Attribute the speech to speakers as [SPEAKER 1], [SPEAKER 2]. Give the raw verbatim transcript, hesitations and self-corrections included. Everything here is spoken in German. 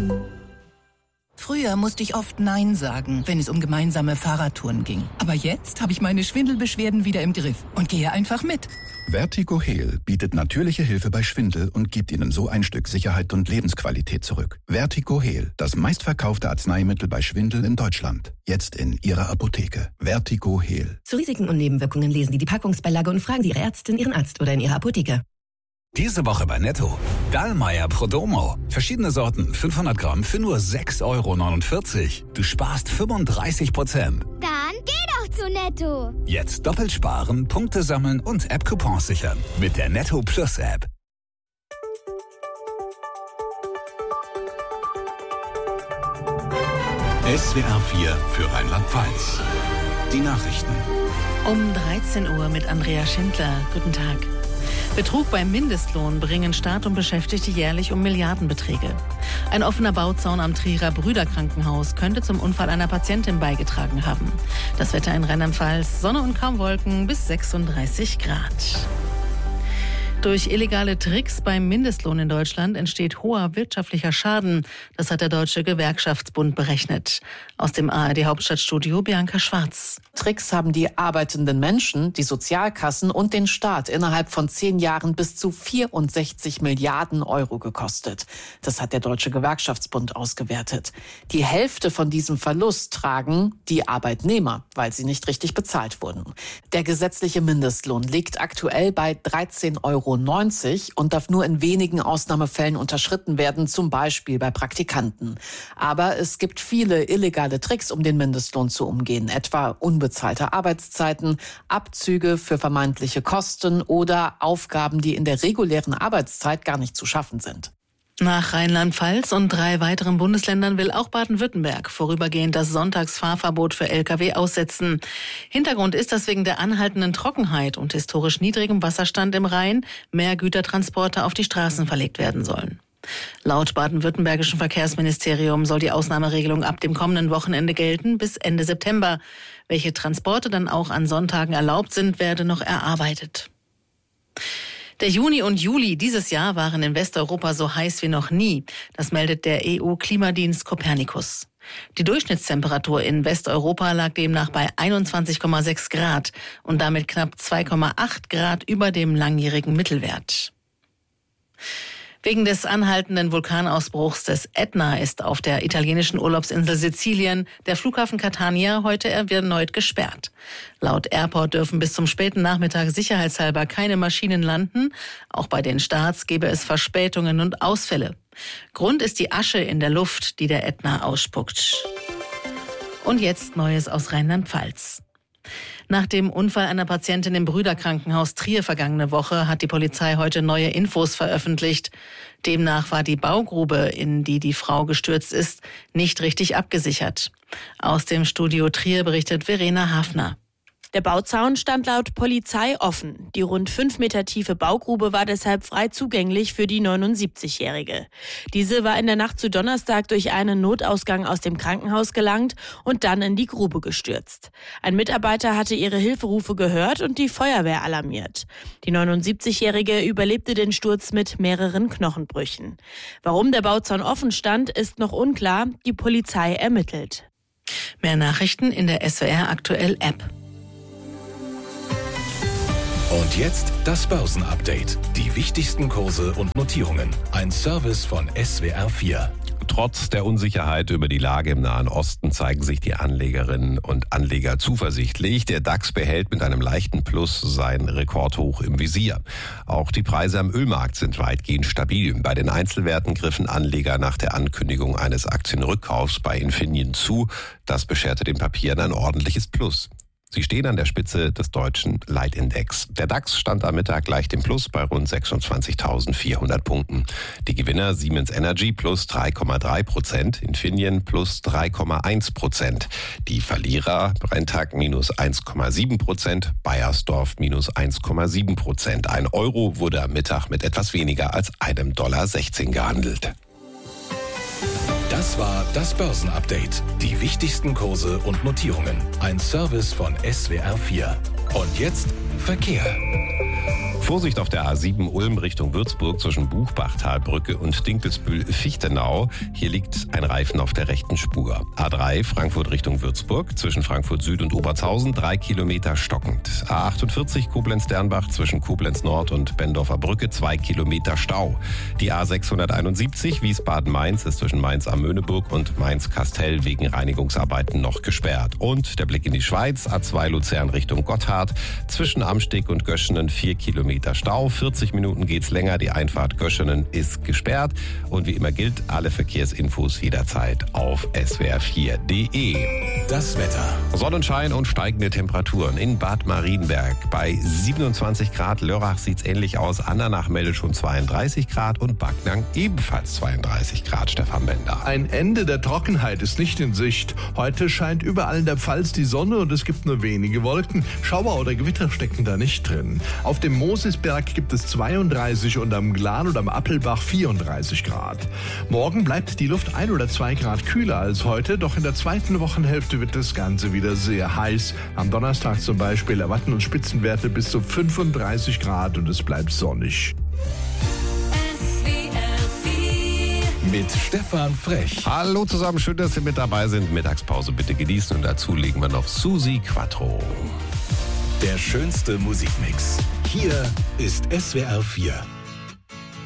[SPEAKER 1] Früher musste ich oft Nein sagen, wenn es um gemeinsame Fahrradtouren ging. Aber jetzt habe ich meine Schwindelbeschwerden wieder im Griff und gehe einfach mit.
[SPEAKER 2] Vertigo Heal bietet natürliche Hilfe bei Schwindel und gibt Ihnen so ein Stück Sicherheit und Lebensqualität zurück. Vertigo Heal, das meistverkaufte Arzneimittel bei Schwindel in Deutschland. Jetzt in Ihrer Apotheke. Vertigo Heal.
[SPEAKER 3] Zu Risiken und Nebenwirkungen lesen Sie die Packungsbeilage und fragen Sie Ihre Ärztin, Ihren Arzt oder in Ihrer Apotheke.
[SPEAKER 4] Diese Woche bei Netto. Dallmayr Prodomo. Verschiedene Sorten, fünfhundert Gramm für nur sechs Euro neunundvierzig. Du sparst fünfunddreißig Prozent.
[SPEAKER 5] Dann geh doch zu Netto.
[SPEAKER 4] Jetzt doppelt sparen, Punkte sammeln und App-Coupons sichern. Mit der Netto Plus App.
[SPEAKER 6] S W R vier für Rheinland-Pfalz. Die Nachrichten.
[SPEAKER 7] Um dreizehn Uhr mit Andrea Schindler. Guten Tag. Betrug beim Mindestlohn bringen Staat und Beschäftigte jährlich um Milliardenbeträge. Ein offener Bauzaun am Trierer Brüderkrankenhaus könnte zum Unfall einer Patientin beigetragen haben. Das Wetter in Rheinland-Pfalz, Sonne und kaum Wolken bis sechsunddreißig Grad. Durch illegale Tricks beim Mindestlohn in Deutschland entsteht hoher wirtschaftlicher Schaden. Das hat der Deutsche Gewerkschaftsbund berechnet. Aus dem A R D-Hauptstadtstudio Bianca Schwarz.
[SPEAKER 8] Tricks haben die arbeitenden Menschen, die Sozialkassen und den Staat innerhalb von zehn Jahren bis zu vierundsechzig Milliarden Euro gekostet. Das hat der Deutsche Gewerkschaftsbund ausgewertet. Die Hälfte von diesem Verlust tragen die Arbeitnehmer, weil sie nicht richtig bezahlt wurden. Der gesetzliche Mindestlohn liegt aktuell bei dreizehn Euro neunzig und darf nur in wenigen Ausnahmefällen unterschritten werden, zum Beispiel bei Praktikanten. Aber es gibt viele illegale Tricks, um den Mindestlohn zu umgehen, etwa unbezahlte Arbeitszeiten, Abzüge für vermeintliche Kosten oder Aufgaben, die in der regulären Arbeitszeit gar nicht zu schaffen sind.
[SPEAKER 7] Nach Rheinland-Pfalz und drei weiteren Bundesländern will auch Baden-Württemberg vorübergehend das Sonntagsfahrverbot für L K W aussetzen. Hintergrund ist, dass wegen der anhaltenden Trockenheit und historisch niedrigem Wasserstand im Rhein mehr Gütertransporte auf die Straßen verlegt werden sollen. Laut baden-württembergischen Verkehrsministerium soll die Ausnahmeregelung ab dem kommenden Wochenende gelten bis Ende September. Welche Transporte dann auch an Sonntagen erlaubt sind, werde noch erarbeitet. Der Juni und Juli dieses Jahr waren in Westeuropa so heiß wie noch nie. Das meldet der E U-Klimadienst Copernicus. Die Durchschnittstemperatur in Westeuropa lag demnach bei einundzwanzig Komma sechs Grad und damit knapp zwei Komma acht Grad über dem langjährigen Mittelwert. Wegen des anhaltenden Vulkanausbruchs des Ätna ist auf der italienischen Urlaubsinsel Sizilien der Flughafen Catania heute erneut gesperrt. Laut Airport dürfen bis zum späten Nachmittag sicherheitshalber keine Maschinen landen. Auch bei den Starts gäbe es Verspätungen und Ausfälle. Grund ist die Asche in der Luft, die der Ätna ausspuckt. Und jetzt Neues aus Rheinland-Pfalz. Nach dem Unfall einer Patientin im Brüderkrankenhaus Trier vergangene Woche hat die Polizei heute neue Infos veröffentlicht. Demnach war die Baugrube, in die die Frau gestürzt ist, nicht richtig abgesichert. Aus dem Studio Trier berichtet Verena Hafner.
[SPEAKER 9] Der Bauzaun stand laut Polizei offen. Die rund fünf Meter tiefe Baugrube war deshalb frei zugänglich für die neunundsiebzigjährige. Diese war in der Nacht zu Donnerstag durch einen Notausgang aus dem Krankenhaus gelangt und dann in die Grube gestürzt. Ein Mitarbeiter hatte ihre Hilferufe gehört und die Feuerwehr alarmiert. Die neunundsiebzigjährige überlebte den Sturz mit mehreren Knochenbrüchen. Warum der Bauzaun offen stand, ist noch unklar. Die Polizei ermittelt.
[SPEAKER 7] Mehr Nachrichten in der S W R Aktuell App.
[SPEAKER 6] Und jetzt das Börsenupdate. Die wichtigsten Kurse und Notierungen. Ein Service von S W R vier.
[SPEAKER 10] Trotz der Unsicherheit über die Lage im Nahen Osten zeigen sich die Anlegerinnen und Anleger zuversichtlich. Der DAX behält mit einem leichten Plus sein Rekordhoch im Visier. Auch die Preise am Ölmarkt sind weitgehend stabil. Bei den Einzelwerten griffen Anleger nach der Ankündigung eines Aktienrückkaufs bei Infineon zu. Das bescherte den Papieren ein ordentliches Plus. Sie stehen an der Spitze des deutschen Leitindex. Der DAX stand am Mittag leicht im Plus bei rund sechsundzwanzigtausendvierhundert Punkten. Die Gewinner Siemens Energy plus drei Komma drei Prozent, Infineon plus drei Komma eins Prozent. Die Verlierer Brenntag minus eins Komma sieben Prozent, Bayersdorf minus eins Komma sieben Prozent. Ein Euro wurde am Mittag mit etwas weniger als einem Dollar sechzehn gehandelt.
[SPEAKER 6] Das war das Börsenupdate. Die wichtigsten Kurse und Notierungen. Ein Service von S W R vier. Und jetzt Verkehr.
[SPEAKER 10] Vorsicht auf der A sieben Ulm Richtung Würzburg zwischen Buchbachtalbrücke und Dinkelsbühl-Fichtenau. Hier liegt ein Reifen auf der rechten Spur. A drei Frankfurt Richtung Würzburg zwischen Frankfurt Süd und Obertshausen drei Kilometer stockend. A achtundvierzig Koblenz-Dernbach zwischen Koblenz Nord und Bendorfer Brücke zwei Kilometer Stau. Die A sechshunderteinundsiebzig Wiesbaden-Mainz ist zwischen Mainz am Möhneburg und Mainz-Kastel wegen Reinigungsarbeiten noch gesperrt. Und der Blick in die Schweiz, A zwei Luzern Richtung Gotthard zwischen Amsteg und Göschenen vier Kilometer Stau. vierzig Minuten geht's länger. Die Einfahrt Göschenen ist gesperrt. Und wie immer gilt, alle Verkehrsinfos jederzeit auf s w r vier punkt d e.
[SPEAKER 6] Das Wetter.
[SPEAKER 10] Sonnenschein und steigende Temperaturen in Bad Marienberg. Bei siebenundzwanzig Grad. Lörrach sieht's ähnlich aus. Andernach meldet schon zweiunddreißig Grad und Backnang ebenfalls zweiunddreißig Grad. Stefan Bender.
[SPEAKER 11] Ein Ende der Trockenheit ist nicht in Sicht. Heute scheint überall in der Pfalz die Sonne und es gibt nur wenige Wolken. Schauer oder Gewitter stecken da nicht drin. Auf dem Mosisberg gibt es zweiunddreißig und am Glan und am Appelbach vierunddreißig Grad. Morgen bleibt die Luft ein oder zwei Grad kühler als heute, doch in der zweiten Wochenhälfte wird das Ganze wieder sehr heiß. Am Donnerstag zum Beispiel erwarten uns Spitzenwerte bis zu fünfunddreißig Grad und es bleibt sonnig.
[SPEAKER 6] Mit Stefan Frech.
[SPEAKER 10] Hallo zusammen, schön, dass Sie mit dabei sind. Mittagspause bitte genießen und dazu legen wir noch Susi Quattro.
[SPEAKER 6] Der schönste Musikmix. Hier ist S W R vier.